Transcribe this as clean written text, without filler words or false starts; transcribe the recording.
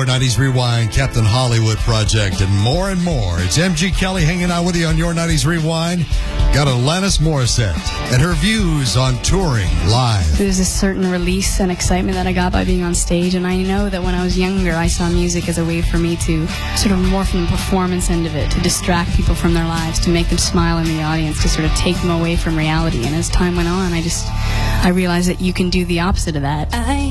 Your 90s Rewind, Captain Hollywood Project, and more and more. It's MG Kelly hanging out with you on Your 90s Rewind. Got Alanis Morissette and her views on touring live. There's a certain release and excitement that I got by being on stage, and I know that when I was younger, I saw music as a way for me to sort of more from the performance end of it, to distract people from their lives, to make them smile in the audience, to sort of take them away from reality. And as time went on, I realized that you can do the opposite of that.